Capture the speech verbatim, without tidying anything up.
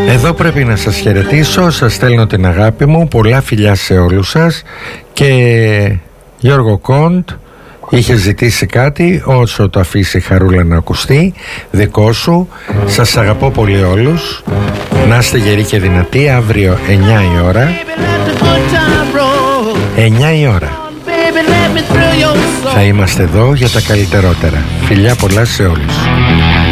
Εδώ πρέπει να σας χαιρετήσω, σας στέλνω την αγάπη μου, πολλά φιλιά σε όλους σας. Και Γιώργο Κοντ είχε ζητήσει κάτι, όσο το αφήσει η Χαρούλα να ακουστεί, δικό σου. Σας αγαπώ πολύ όλους. Να είστε γεροί και δυνατοί. Αύριο εννιά η ώρα, εννιά η ώρα θα είμαστε εδώ για τα καλύτερότερα. Φιλιά πολλά σε όλους.